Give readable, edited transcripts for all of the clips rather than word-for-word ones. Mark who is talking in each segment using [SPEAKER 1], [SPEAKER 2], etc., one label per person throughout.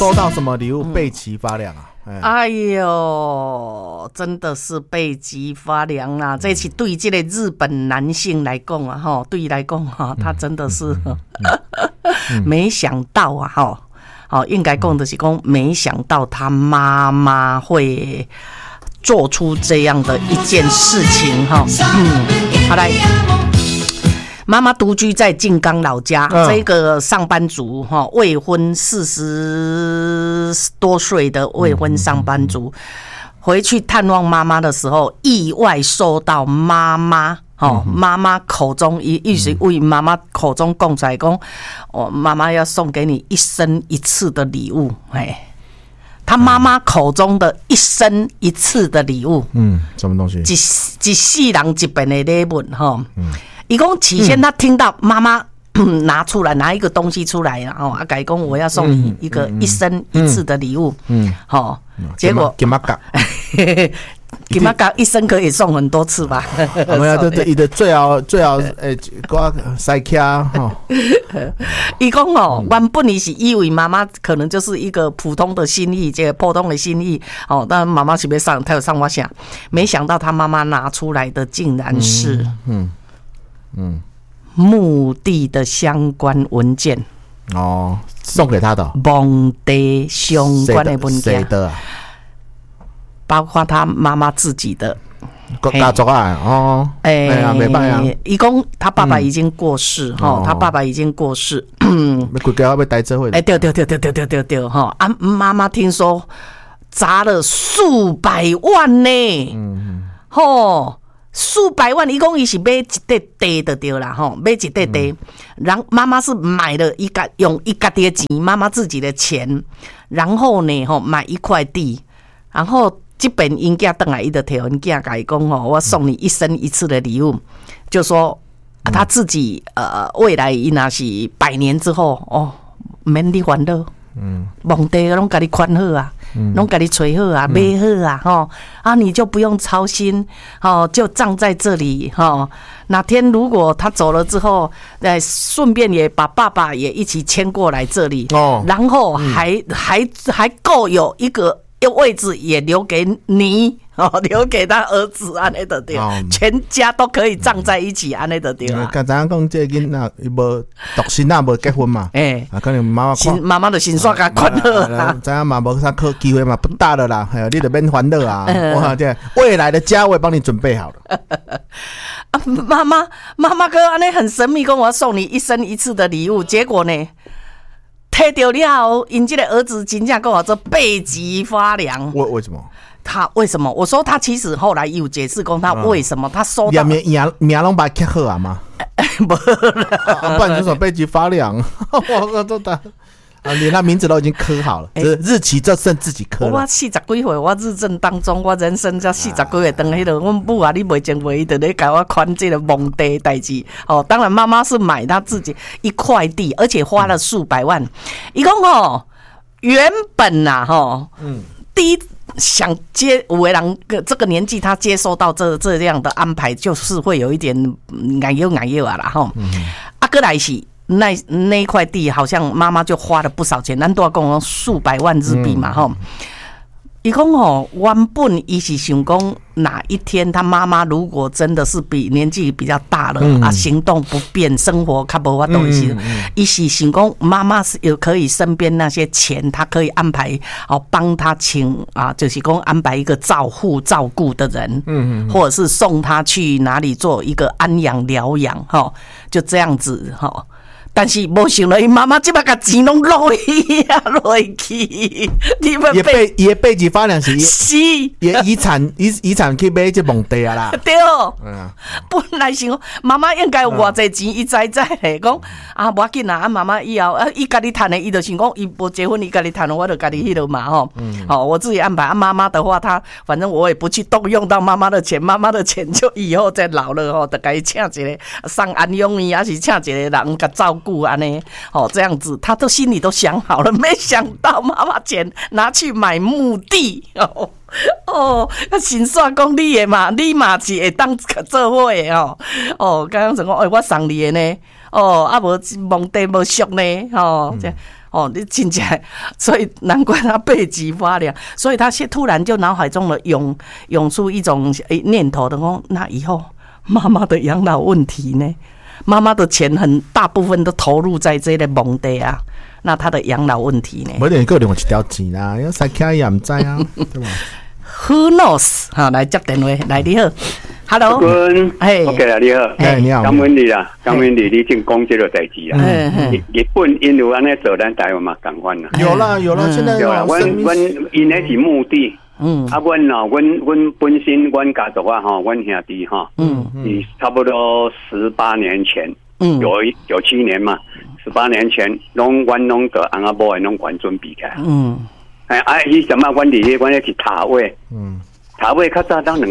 [SPEAKER 1] 收到什么礼物背脊发凉啊？
[SPEAKER 2] 哎呦，真的是背脊发凉啊！这是对这个日本男性来讲啊，哈，对来讲哈，他真的是没想到啊，哈，好，应该讲的是讲没想到他妈妈会做出这样的一件事情哈。好来。妈妈独居在静冈老家，这个上班族哈，未婚40多岁的未婚上班族，回去探望妈妈的时候，意外收到妈妈妈妈口中意思为妈妈口中讲出来讲，妈妈要送给你一生一次的礼物，他妈妈口中的一生一次的礼物，
[SPEAKER 1] 什么东西？
[SPEAKER 2] 一世人一遍的礼物哈。一共起先他听到妈妈拿一个东西出来，然后改讲我要送你一个一生一次的礼物，结果
[SPEAKER 1] 金马甲，
[SPEAKER 2] 金马甲一生可以送很多次吧？
[SPEAKER 1] 没有，对的，最好我塞卡哈。
[SPEAKER 2] 伊讲原本你是以为妈妈可能就是一个普通的心意，这个普通的心意但妈妈是要上，他有上我想，没想到他妈妈拿出来的竟然是墓地的相关文件
[SPEAKER 1] 送给他的
[SPEAKER 2] 墓地相关的文件，
[SPEAKER 1] 谁的？
[SPEAKER 2] 包括他妈妈自己的
[SPEAKER 1] 家族啊，没办法，
[SPEAKER 2] 伊讲他爸爸已经过世他爸爸已经过世，
[SPEAKER 1] 规家要带这回，
[SPEAKER 2] 对哈妈妈听说砸了数百万呢，数百万，伊讲伊是买一块地就对啦，买一块地，然后妈妈是买了用一家的钱，妈妈自己的钱，然后呢，买一块地，然后这边因囝回来，伊就摕因囝甲伊讲我送你一生一次的礼物，就说他自己未来伊若是100年之后免你烦恼。墓地拢给你宽好啊，拢给你找好啊，买好啊，你就不用操心就葬在这里哪天如果他走了之后，顺便也把爸爸也一起迁过来这里然后还够有一个位置也留给你留给他儿子，安尼就对，全家都可以葬在一起，安尼就对啦。
[SPEAKER 1] 刚才讲这囡仔伊无独身啊，无结婚嘛，可能
[SPEAKER 2] 妈妈的心煞甲宽好啊，
[SPEAKER 1] 知影嘛，无啥可机会嘛，不大了啦，你就免烦恼啊。我这未来的家我也帮你准备好了。
[SPEAKER 2] 妈妈哥安尼很神秘，跟我送你一生一次的礼物，结果呢？摕到了后，因这个儿子真正跟我说背脊发凉。
[SPEAKER 1] 为什么？
[SPEAKER 2] 他为什么？我说他其实后来有解释讲他为什么他收到
[SPEAKER 1] 名拢把刻好啊嘛，
[SPEAKER 2] 不啦，
[SPEAKER 1] 不然就说背脊发凉。我都打连他名字都已经刻好了，日期就剩自己刻了。
[SPEAKER 2] 我40几岁，我日正当中，我人生才40几岁，当迄个，我母啊，你袂前袂就咧甲我款这个墓地代志。当然妈妈是买她自己一块地，而且花了数百万。伊讲原本第一想有的人这个年纪，他接受到这样的安排，就是会有一点眼药啊啦再来是。那一块地好像妈妈就花了不少钱，咱都要讲数百万日币嘛伊讲原本伊是想讲哪一天他妈妈如果真的是年纪比较大了行动不便，生活较无法度时，伊是想讲妈妈是有可以身边那些钱，他可以安排帮他请就是讲安排一个照顾的人，或者是送他去哪里做一个安养疗养就这样子但是没想到，伊妈妈这把个钱拢落去，你们
[SPEAKER 1] 也背脊发凉是也遗产去买这墓地啊啦。
[SPEAKER 2] 对本来想妈妈应该有偌济钱，伊知咧，讲无要紧啦，妈妈以后伊家己赚的，伊就想讲伊无结婚，伊家己赚的，我就家己迄落嘛我自己安排。妈妈的话，反正我也不去动用到妈妈的钱，妈妈的钱就以后再老了就给伊请一个上安养院，还是请一个人甲照顾安尼这样子，他都心里都想好了，没想到妈妈钱拿去买墓地心煞讲你嘛是会当做伙的刚刚讲我送你的呢无墓地无俗呢哦，你听起来，所以难怪他背脊发凉，所以他突然就脑海中的涌出一种念头的说，那以后妈妈的养老问题呢？妈妈的钱很大部分都投入在这个蒙地啊，那她的养老问题呢？
[SPEAKER 1] 没人个另外一条钱啦，要塞起也唔知啊，对吧
[SPEAKER 2] ？Who knows？ 好，来接电话，来你好 ，Hello，
[SPEAKER 3] 嘿 ，OK 啦，你好，
[SPEAKER 1] 你好，
[SPEAKER 3] 感恩你啦，感恩你正讲这个代志啦。日本因为安尼做，咱台湾嘛共款啦。
[SPEAKER 1] 有啦，现在
[SPEAKER 3] 有啦，阮因那是目的。阮本身阮家族啊，阮兄弟是差不多18年前，有7年嘛，18年前，拢得翁仔某的拢完准备起来。迄阵啊，阮迄是塔位，塔位较早当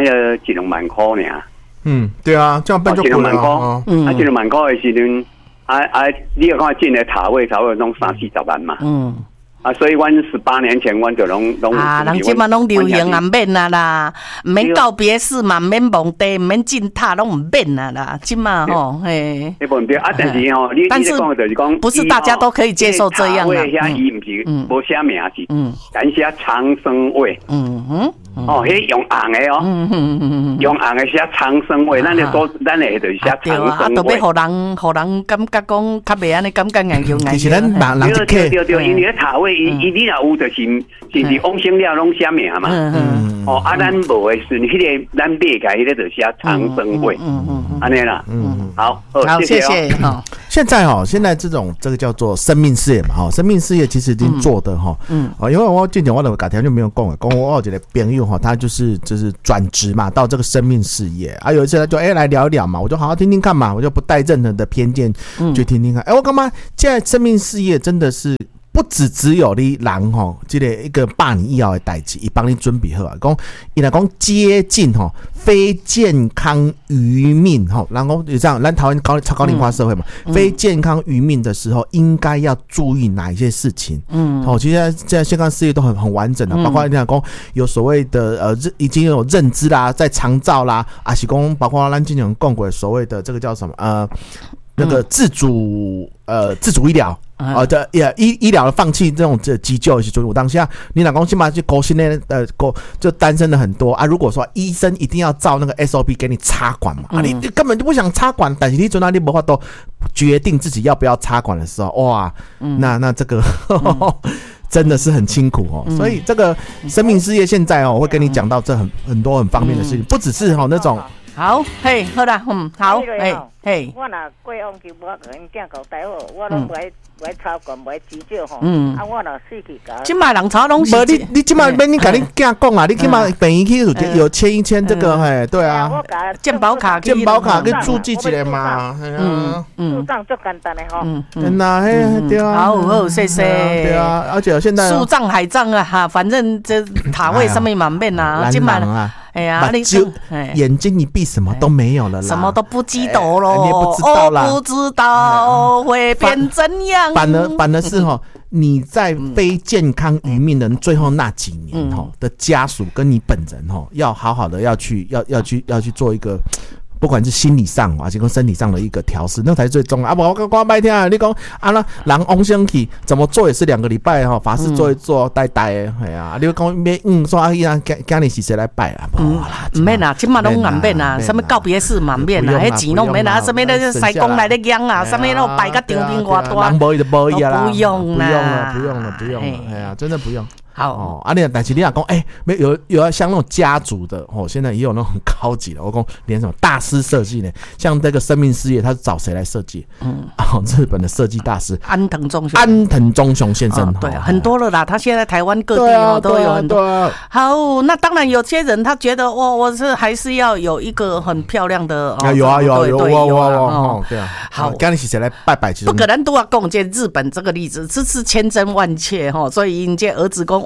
[SPEAKER 3] 1-2万块尔。
[SPEAKER 1] 对啊，这样办就
[SPEAKER 3] 1-2万块，1-2万块的时阵，你要看进来塔位拢30-40万嘛。所以阮18年前，阮就拢
[SPEAKER 2] 人即嘛拢流行啊，免啊啦，唔免告别式嘛，唔免蒙地，唔免进塔，拢唔免啊啦，即嘛吼，嘿。
[SPEAKER 3] 但是吼，你讲就是讲，
[SPEAKER 2] 不是大家都可以接受这样
[SPEAKER 3] 的。遐伊唔是无写名字，咱写长生位。迄用红的哦，用红的写长生位，咱的就是写长生位。
[SPEAKER 2] 都要互人感觉讲较袂安尼感觉硬叫硬。
[SPEAKER 1] 其实咱人一客，
[SPEAKER 3] 对，因为塔位伊你若有就是往生了拢写名嘛。咱无的是迄个咱买起迄个就写长生位，安尼啦。好，
[SPEAKER 2] 谢谢。
[SPEAKER 1] 现在这个叫做生命事业嘛，生命事业其实已经做的因为我之前我的改条就没有讲我有一个朋友他就是转职嘛，到这个生命事业有一次他就来聊一聊嘛，我就好好听听看嘛，我就不带任何的偏见去听听看。我干嘛？现在生命事业真的是不只有你人这个一个把你以后的代志，伊帮你准备好啊，讲伊来讲接近非健康余命然后就这样，咱台湾超高龄化社会嘛，非健康余命的时候应该要注意哪一些事情？其实现在健康事业都很完整的，包括你讲有所谓的已经有认知啦，在长照啦，是讲包括咱之前讲过所谓的这个叫什么那个自主医疗。医疗的放弃这种急救的时候，我当下你老公起码就高薪的就单身的很多啊。如果说医生一定要照那个 SOP 给你插管嘛，你根本就不想插管，但是你做那你没法都决定自己要不要插管的时候，哇，那这个真的是很辛苦所以这个生命事业现在我会跟你讲到这很多很方面的事情，不只是那种。
[SPEAKER 2] 好，嘿，好啦，好，嘿，
[SPEAKER 4] 我若过往期我甲因囝交代好，我拢不爱插管，不爱急救我若死去甲。
[SPEAKER 2] 今摆人潮拢是。
[SPEAKER 1] 你今摆免你甲你囝讲啊，你起码病院去有签一签这个对啊。
[SPEAKER 2] 健保卡
[SPEAKER 1] 去注记一个嘛，
[SPEAKER 4] 入账足简单的
[SPEAKER 1] 对啊。
[SPEAKER 2] 好，谢谢。
[SPEAKER 1] 对啊，而且现在
[SPEAKER 2] 树葬海葬啊反正这塔位上面嘛免啊，今摆。你
[SPEAKER 1] 眼睛一闭，什么都没有了啦，
[SPEAKER 2] 什么都不记得了，
[SPEAKER 1] 你也不知道啦，
[SPEAKER 2] 不知道会变怎样。
[SPEAKER 1] 反而是你在非健康余命的最后那几年的家属跟你本人要好好的要去做一个。不管是心理上还是跟身体上的一个调试，那才是最重要。我白天啊，你讲那人往生去怎么做也是2个礼拜法事做一做，呆的，你讲说今年是谁来拜啊？
[SPEAKER 2] 唔免啦，今嘛拢唔免啦，什么告别式嘛唔免啦，迄钱拢唔免啦，什么那西公来咧养啊，什么那摆个场面偌大，
[SPEAKER 1] 人无就无伊啦，
[SPEAKER 2] 不用啦，
[SPEAKER 1] 不用了，真的不用。
[SPEAKER 2] 好
[SPEAKER 1] 但是你讲有像那种家族的现在也有那种很高级的，我讲连什么大师设计呢？像这个生命事业，他是找谁来设计？日本的设计大师
[SPEAKER 2] 安藤忠雄先生，对，很多了啦。他现在台湾各地都有很多。好，那当然有些人他觉得我是还是要有一个很漂亮的
[SPEAKER 1] 有对啊。好，刚才是谁来拜？
[SPEAKER 2] 不可能都要讲这日本这个例子，是千真万确所以人家儿子讲。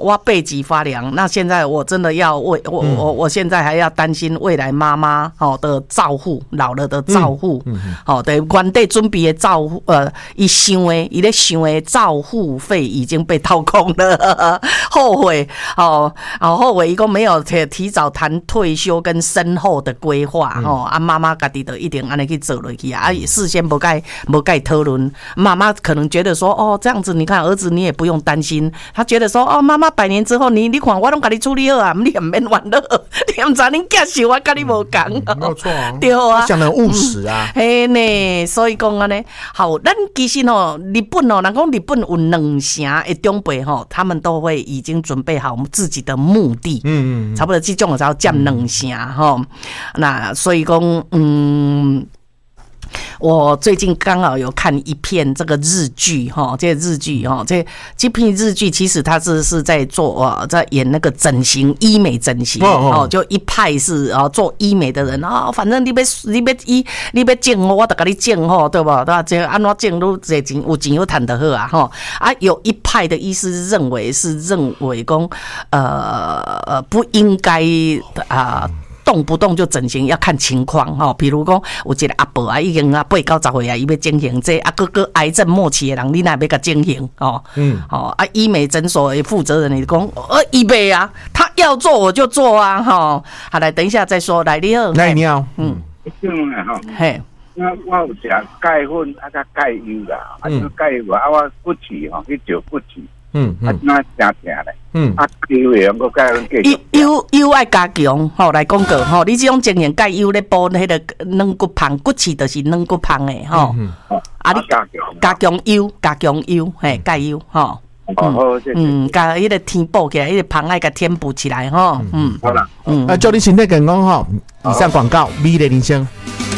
[SPEAKER 2] 我背脊发凉。那现在我真的要我现在还要担心未来妈妈的照护，老了的照护，对原地准备的照护，伊咧想的照护费已经被掏空了，后悔后悔，伊讲没有提早谈退休跟身后的规划，妈妈家己就一定安尼去做落去啊，事先无该讨论，妈妈可能觉得说这样子，你看儿子你也不用担心，他觉得说妈妈100年之后你看我拢给你处理好啊，你也免烦恼，你唔知恁囝是我跟你无共，
[SPEAKER 1] 没有错啊，
[SPEAKER 2] 对啊，
[SPEAKER 1] 讲得务实啊，
[SPEAKER 2] 嘿呢，所以讲安尼，好，咱其实日本人讲日本有2成的长辈他们都会已经准备好自己的墓地，差不多这种的才要占2成那所以讲我最近刚好有看一片这个日剧这日剧这片日剧其实它是在做在演那个整形医美整形就一派是做医美的人反正你要整我就给你整对吧？对吧？这安怎整都这钱有钱有赚得好有一派的医师认为讲不应该动不动就整形要看情况比如讲有一个阿伯已经8、90岁伊要整形，这个癌症末期的人，你哪要甲整形医美诊所的负责人你讲医美啊，他要做我就做啊好来，等一下再说，来你好，
[SPEAKER 1] 来你好，
[SPEAKER 2] 嘿。
[SPEAKER 5] 我有食钙粉甲钙油啦，钙油我骨刺去照骨刺。那正咧，油的我钙粉继续。
[SPEAKER 2] 油爱加强，来讲过你这种情形钙油咧补迄个软骨胖，骨刺就是软骨胖的你加强油，嘿，钙油
[SPEAKER 5] 好，
[SPEAKER 2] 加迄个填补起来，迄个胖爱甲填补起来好
[SPEAKER 5] 啦，
[SPEAKER 1] 祝你身体健康以上广告，美丽人生。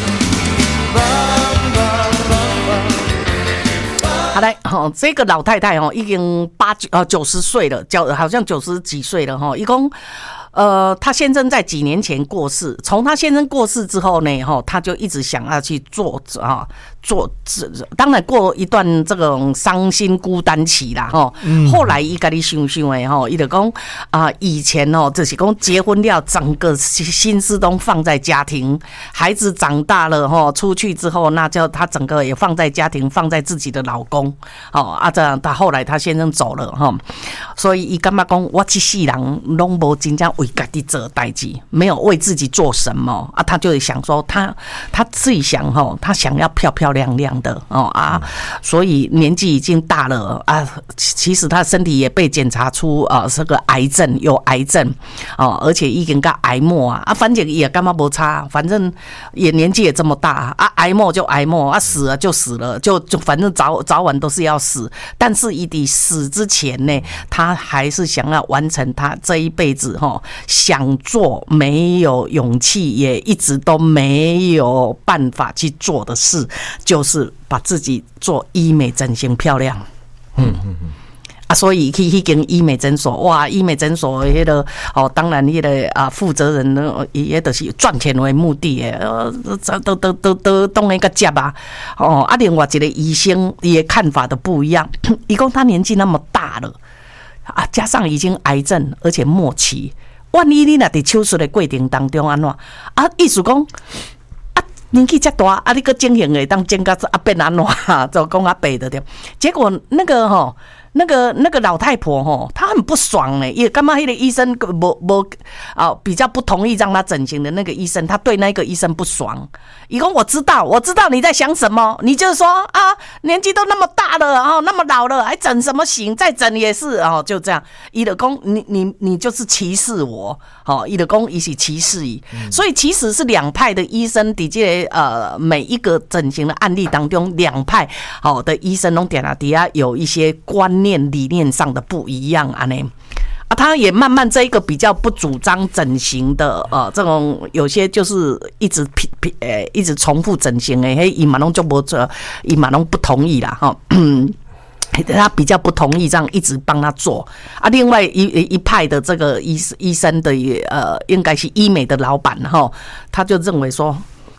[SPEAKER 2] 好来，这个老太太已经90岁了，好像90几岁了一共。他先生在几年前过世，从他先生过世之后呢，他就一直想要去做当然过一段这种伤心孤单期啦后来伊家己想想的伊就讲以前就是讲结婚了，整个心思都放在家庭，孩子长大了出去之后，那就他整个也放在家庭，放在自己的老公这样他后来他先生走了所以伊感觉讲我这世人拢无真正为家己做代志，没有为自己做什么他就想说他自己想他想要漂漂亮亮的所以年纪已经大了其实他身体也被检查出这个癌症，有癌症而且已经到癌末反正也干嘛不差，反正也年纪也这么大癌末就癌末死了就死了，就反正早晚都是要死，但是伊在死之前呢，他还是想要完成他这一辈子想做没有勇气也一直都没有办法去做的事，就是把自己做医美整形漂亮所以去迄间医美诊所，哇，医美诊所迄个当然迄个负责人呢，也就是赚钱为目的的，都当然个接另外一个医生伊的看法都不一样，伊讲他年纪那么大了加上已经癌症而且末期，万一你若伫手术的过程当中安怎意思讲年纪这大你个整形的当整到变安怎就讲白的对，结果那个老太婆她很不爽呢，也干嘛？那个医生比较不同意让她整形的那个医生，他对那个医生不爽。伊讲我知道你在想什么，你就是说年纪都那么大了那么老了还整什么形？再整也是就这样。伊就讲你就是歧视我伊就讲伊是歧视伊，所以其实是两派的医生伫这个每一个整形的案例当中，两派的医生拢底下有一些观念理念上的不一样他也慢慢这一个比较不主张整形的这种有些就是一直重复整形的伊嘛拢就无做，伊嘛拢不同意啦他比较不同意这样一直帮他做另外一派的这个医生的应该是医美的老板他就认为说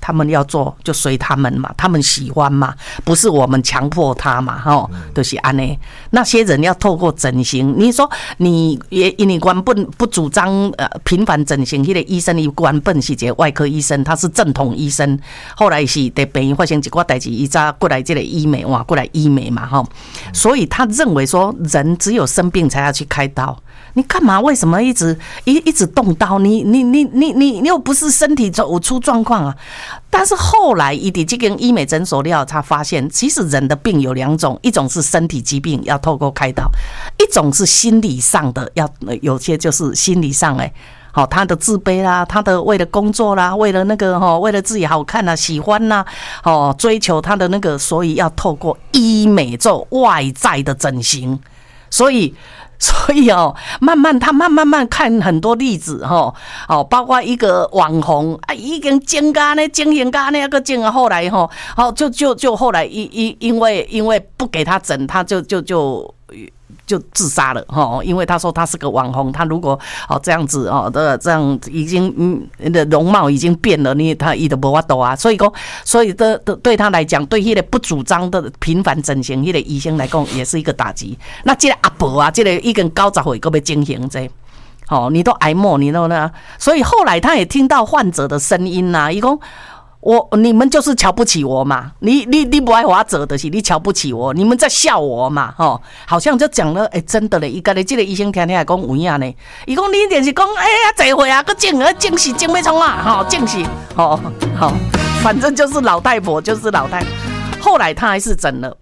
[SPEAKER 2] 他们要做就随他们嘛，他们喜欢嘛，不是我们强迫他嘛，就是安尼。那些人要透过整形，你说你也因为原本不主张频繁整形，那个医生伊原本是一个外科医生，他是正统医生，后来是在病院发生一寡代志，伊才过来这个医美，哇，过来医美嘛，所以他认为说人只有生病才要去开刀。你干嘛？为什么一直动刀？你又不是身体出状况啊？但是后来伊伫这间医美诊所了，他发现其实人的病有2种，一种是身体疾病要透过开刀，一种是心理上的，要有些就是心理上他的自卑啦，他的为了工作啦，为了那个为了自己好看啦、喜欢啦，追求他的那个，所以要透过医美做外在的整形，所以他慢慢看很多例子包括一个网红已经整家呢，经营家那个整后来就后来因为不给他整，他就自杀了因为他说他是个网红，他如果这样子这样已经的容貌已经变了，他就没法度啊，所以对他来讲，对那个不主张的频繁整形那个医生来讲，也是一个打击。那这个阿婆啊，这个已经90岁还要整形这。你都挨骂，你都那，所以后来他也听到患者的声音呐，伊讲你们就是瞧不起我嘛，你不爱我做的是你瞧不起我，你们在笑我嘛，好像就讲了，真的嘞，伊家的这个医生听听来讲有影呢，伊讲你一定是讲这回啊，个整是整不冲啊，整是反正就是老太婆，就是老太婆。后来他还是整了，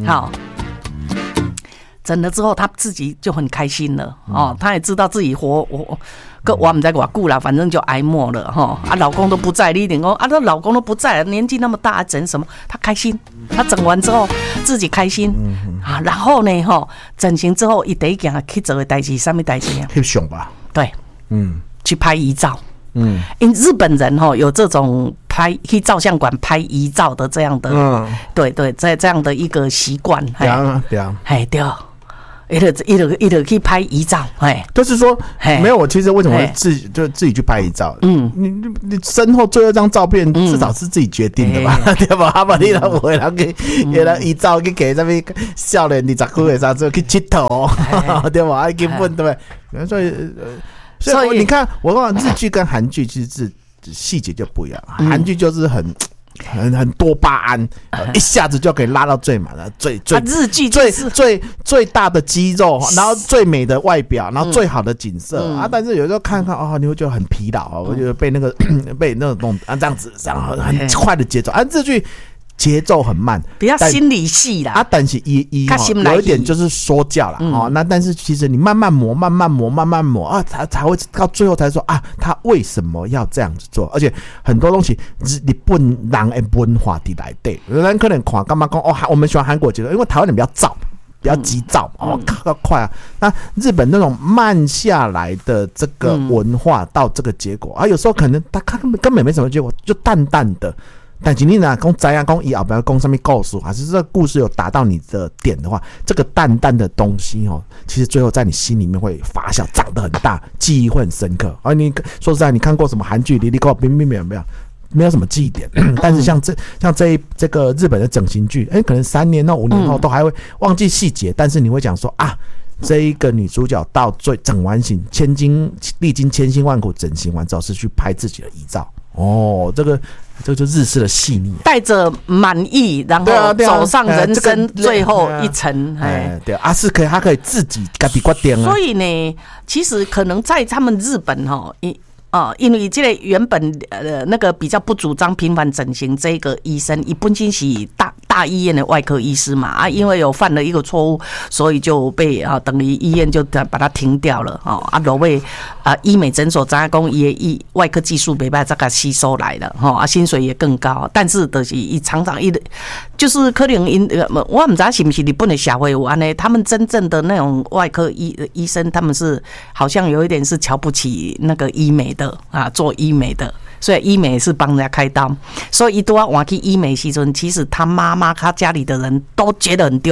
[SPEAKER 2] 整了之后，他自己就很开心了他也知道自己活我们在偌久啦，反正就挨骂了老公都不在，你一定讲这老公都不在，年纪那么大，整什么？他开心，他整完之后自己开心然后呢整形之后，他第一件去做的代志，什么代志啊？
[SPEAKER 1] 翕相吧。
[SPEAKER 2] 对，去拍遗照。因日本人有这种去照相馆拍遗照的这样的，对，在这样的一个习惯。对。一直去拍遗照，
[SPEAKER 1] 就是说没有。我其实为什么会自己去拍遗照？你身后最后一张照片至少是自己决定的吧，对吧？阿爸你来回来给遗照去给那边少年20几岁啥子去佚佗，对吧？根本对不对？所以你看，我讲日剧跟韩剧其实是细节就不一样，韩剧就是很多巴胺，一下子就可以拉到最满了，
[SPEAKER 2] 日剧
[SPEAKER 1] 最大的肌肉，然后最美的外表，然后最好的景色但是有时候看你会觉得很疲劳我觉得被那种这样子很快的节奏日剧节奏很慢，
[SPEAKER 2] 比较心理戏啦
[SPEAKER 1] 但是有一点就是说教啦那但是其实你慢慢磨才会到最后才说他为什么要这样子做，而且很多东西日本人的文化在内底，人可能看干嘛讲我们喜欢韩国节奏，因为台湾人比较躁，比较急躁快那日本那种慢下来的这个文化到这个结果有时候可能他根本没什么结果，就淡淡的。但是你若讲知影讲伊后边讲什么故事，还是这个故事有达到你的点的话，这个淡淡的东西其实最后在你心里面会发酵，长得很大，记忆会很深刻。你说实在，你看过什么韩剧？你给我没有什么记忆点。但是像这个日本的整形剧，可能3年5年后都还会忘记细节，但是你会讲说这一个女主角到最整完型，历经千辛万苦整形完之后，是去拍自己的遗照。这个就日式的细腻，
[SPEAKER 2] 带着满意，然后走上人生最后一层。
[SPEAKER 1] 对是可以，他可以自己自己决定。
[SPEAKER 2] 所以呢，其实可能在他们日本因为这个原本那个比较不主张频繁整形这个医生，他本身是大医院的外科医师嘛因为有犯了一个错误，所以就被等于医院就把它停掉了落尾医美诊所知影讲伊的外科技术没办法再给吸收来了薪水也更高，但是就是伊常常就是可能我不知道是不是日本的社会有安尼，他们真正的那种外科医生，他们是好像有一点是瞧不起那个医美的做医美的，所以医美是帮人家开刀，所以他都要换去医美时阵，其实他妈妈他家里的人都觉得很丢脸。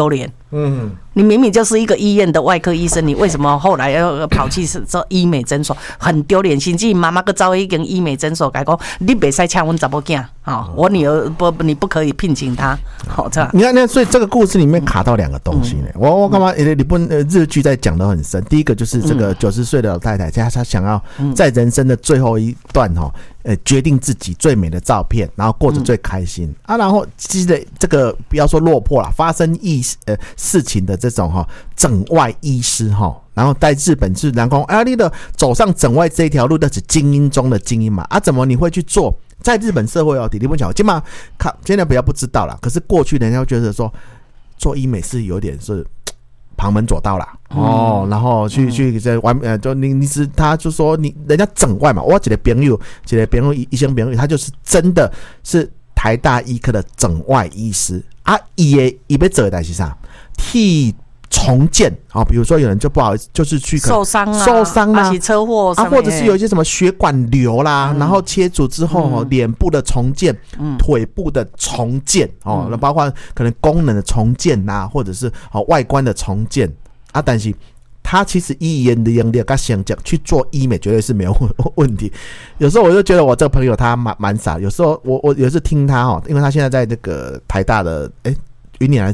[SPEAKER 2] 你明明就是一个医院的外科医生，你为什么后来要跑去做医美诊所？很丢脸，甚至妈妈个找一间医美诊所，讲你袂使请阮查某囝，我女儿你不可以聘请她，好这样。
[SPEAKER 1] 你看，那所以这个故事里面卡到2个东西呢。我干嘛？日本日剧在讲得很深。第一个就是这个90岁的老太太，她想要在人生的最后一段决定自己最美的照片，然后过着最开心然后其实这个不要说落魄啦，发生事情的这种整外医师然后在日本是人讲你的走上整外这一条路，那是精英中的精英嘛怎么你会去做？在日本社会你不讲，现在比较不知道啦。可是过去人家会觉得说做医美是有点是旁门左道啦然后去在外就你是他就说人家整外嘛，我一个朋友医生朋友，他就是真的是台大医科的整外医师他要做的代志啥？替重建比如说有人就不好意思，就是去
[SPEAKER 2] 受伤
[SPEAKER 1] 啊，
[SPEAKER 2] 车祸
[SPEAKER 1] 或者是有一些什么血管瘤啦，然后切除之后脸部的重建，腿部的重建那包括可能功能的重建或者是外观的重建但是他其实医院的能力跟想讲去做医美绝对是没有问题。有时候我就觉得我这个朋友他蛮傻，有时候我有时听他因为他现在在那个台大的云岭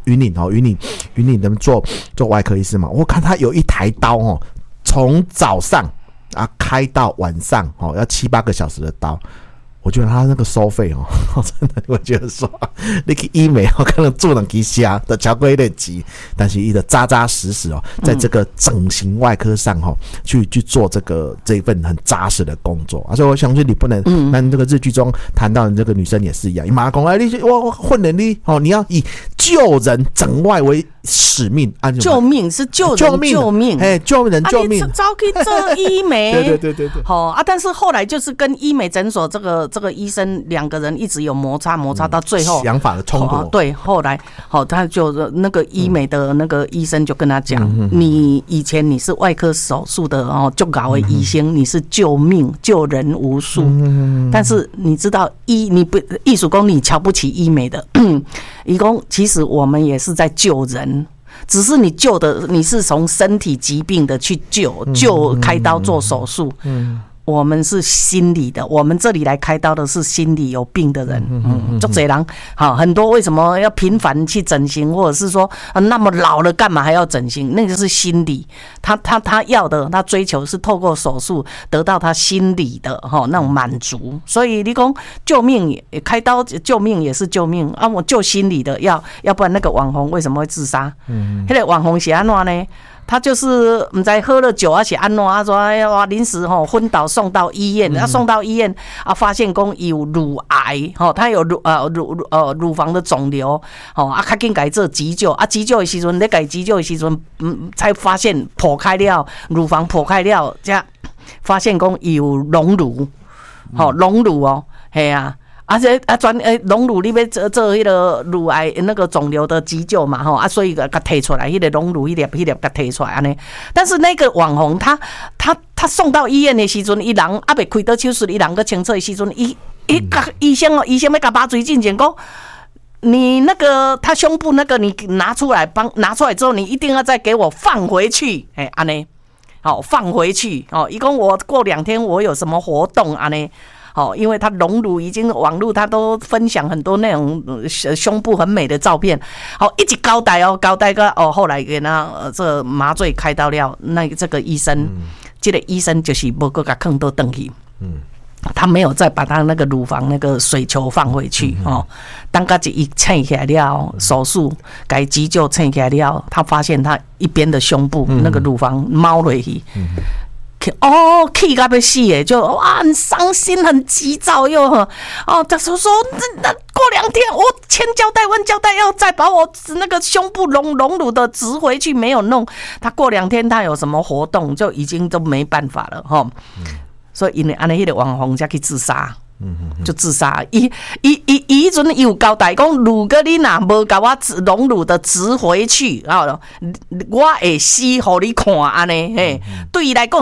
[SPEAKER 1] 做外科医师嘛，我看他有一台刀从早上开到晚上要7-8个小时的刀。我觉得他那个收费真的，我觉得说你去医美可能做2支虾的超过一点级，但是他的扎扎实实在这个整形外科上去做这一份很扎实的工作所以我相信你不能那这个日剧中谈到的这个女生也是一样，你马上说我混人你要以救人整外为使命
[SPEAKER 2] 救命是救人救命
[SPEAKER 1] 救人救命，
[SPEAKER 2] 你早去做医美
[SPEAKER 1] 对
[SPEAKER 2] 但是后来就是跟医美诊所这个医生2个人一直有摩擦到最后
[SPEAKER 1] 想法的冲突
[SPEAKER 2] 对，后来他就那个医美的那个医生就跟他讲你以前你是外科手术的就搞为医生你是救命救人无数但是你知道你不艺术工你瞧不起医美的医工其实我们也是在救人，只是你救的你是从身体疾病的去救开刀做手术我们是心理的，我们这里来开刀的是心理有病的人就这样很多为什么要频繁去整形，或者是说那么老了干嘛还要整形，那个是心理，他要的他追求是透过手术得到他心理的那种满足。所以你说救命开刀救命也是救命我救心理的要不然那个网红为什么会自杀那个网红是怎样呢？他就是不知道喝了酒是怎样说临时昏倒送到医院送到医院发现说有乳癌他有乳房的肿瘤较紧给做急救急救的时候在给急救的时候才发现破开了乳房破开了才发现说有隆乳隆乳嘿啊隆乳你要做那个乳癌那个肿瘤的急救嘛所以给提出来那个隆乳那粒给提出来但是那个网红他送到医院的时候他人还没开刀手术他人还清楚的时候医生要给他拔嘴进前说你那个他胸部那个你拿出来之后你一定要再给我放回去这样放回去他说我过2天我有什么活动这样因为他隆乳已经网络他都分享很多那种胸部很美的照片一直交代到后来给他这麻醉开刀了那这个医生这个医生就是没给他放到回去他没有再把他那个乳房那个水球放回去当他一称起来了手术给急救称起来了他发现他一边的胸部那个乳房猫回去气到要死耶，就很伤心，很急躁又他说那过2天我千交代万交代要再把我那个胸部隆乳的植回去，没有弄。他过2天他有什么活动就已经都没办法了所以因为安尼迄个网红才去自杀。就自杀。伊迄阵有交代讲，如果你若无甲我隆乳的植回去，我会死，互你看安尼，嘿，对伊来讲是足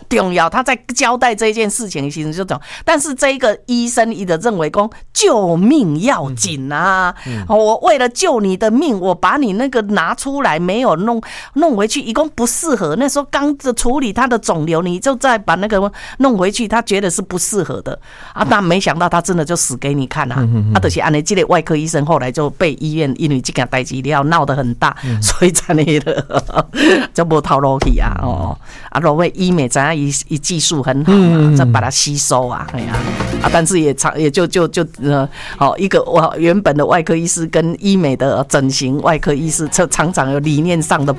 [SPEAKER 2] 重要。他在交代这件事情其实就懂，但是这个医生一直认为说救命要紧啊，我为了救你的命，我把你那个拿出来没有弄回去，一共不适合。那时候刚处理他的肿瘤，你就再把那个弄回去，他觉得是不适合的啊。但没想到他真的就死给你看啊！就是安尼，这个外科医生后来就被医院因为这件代志了闹得很大，所以才那个就没透露去啊。啊，因为医美知影伊技术很好嘛，再把它吸收啊，哎呀啊，但是也就一个原本的外科医师跟医美的整形外科医师，常常有理念上的